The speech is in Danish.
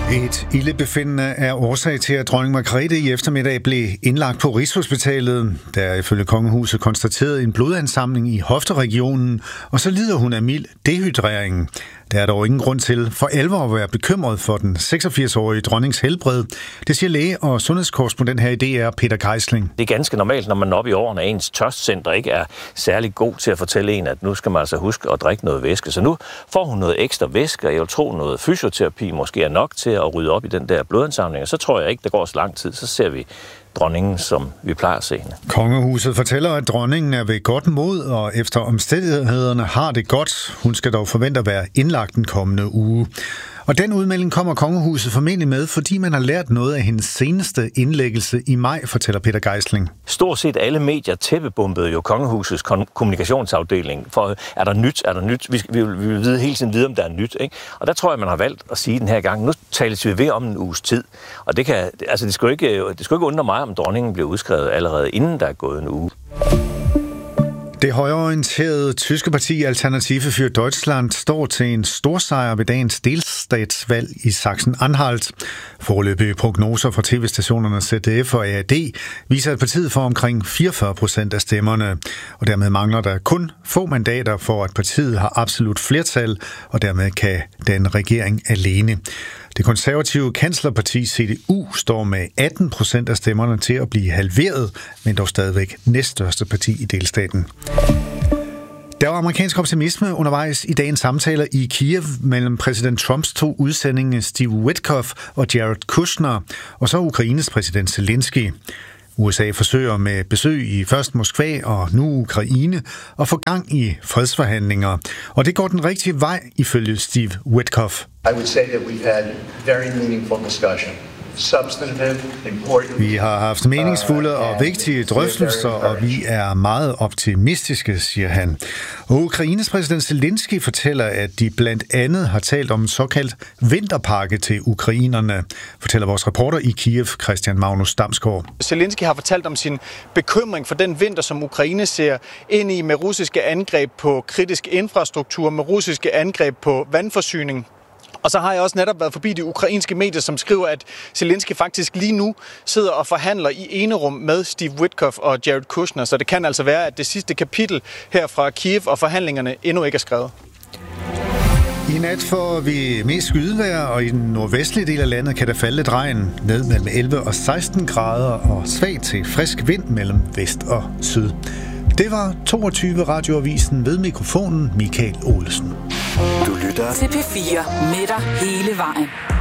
Et ildebefindende er årsag til, at dronning Margrethe i eftermiddag blev indlagt på Rigshospitalet. Der er ifølge kongehuset konstateret en blodansamling i hofteregionen, og så lider hun af mild dehydrering. Der er dog ingen grund til for alvor at være bekymret for den 86-årige dronnings helbred. Det siger læge- og sundhedskorrespondent her i DR, Peter Geisling. Det er ganske normalt, når man oppe i årene, ens tørstcenter ikke er særlig god til at fortælle en, at nu skal man altså huske at drikke noget væske. Så nu får hun noget ekstra væske, og jeg vil tro noget fysioterapi måske er nok til at rydde op i den der blodansamling. Og så tror jeg ikke, der går så lang tid, så ser vi dronningen, som vi plejer at se hende. Kongehuset fortæller, at dronningen er ved godt mod, og efter omstændighederne har det godt. Hun skal dog forvente at være indlagt den kommende uge. Og den udmelding kommer kongehuset formentlig med, fordi man har lært noget af hendes seneste indlæggelse i maj, fortæller Peter Geisling. Stort set alle medier tæppebumpede jo kongehusets kommunikationsafdeling. For er der nyt, er der nyt? Vi vil hele tiden vide, om der er nyt. Ikke? Og der tror jeg, man har valgt at sige den her gang, nu tales vi ved om en uges tid. Og det skulle ikke undre mig, om dronningen blev udskrevet allerede inden der er gået en uge. Det højreorienterede tyske parti Alternative für Deutschland står til en storsejr ved dagens delstatsvalg i Sachsen-Anhalt. Foreløbige prognoser fra tv-stationerne ZDF og ARD viser, at partiet får omkring 44% af stemmerne. Og dermed mangler der kun få mandater for, at partiet har absolut flertal, og dermed kan den regering alene. Det konservative kanslerparti CDU står med 18% af stemmerne til at blive halveret, men dog stadigvæk næststørste parti i delstaten. Der var amerikansk optimisme undervejs i dagens samtaler i Kiev mellem præsident Trumps to udsendinge Steve Witkoff og Jared Kushner, og så Ukraines præsident Zelensky. USA forsøger med besøg i først Moskva og nu Ukraine at få gang i fredsforhandlinger. Og det går den rigtige vej, ifølge Steve Witkoff. I would say that we've had very meaningful discussion. Vi har haft meningsfulde og vigtige drøftelser, og vi er meget optimistiske, siger han. Og Ukraines præsident Zelensky fortæller, at de blandt andet har talt om en såkaldt vinterpakke til ukrainerne, fortæller vores reporter i Kiev, Christian Magnus Damsgaard. Zelensky har fortalt om sin bekymring for den vinter, som Ukraine ser ind i med russiske angreb på kritisk infrastruktur, med russiske angreb på vandforsyning. Og så har jeg også netop været forbi de ukrainske medier, som skriver, at Zelensky faktisk lige nu sidder og forhandler i enerum med Steve Witkoff og Jared Kushner. Så det kan altså være, at det sidste kapitel her fra Kiev og forhandlingerne endnu ikke er skrevet. I nat får vi mest skydevejr, og i den nordvestlige del af landet kan der falde lidt regn ned mellem 11 og 16 grader og svag til frisk vind mellem vest og syd. Det var 22 Radioavisen ved mikrofonen Michael Olesen. Du lytter til P4 med dig hele vejen.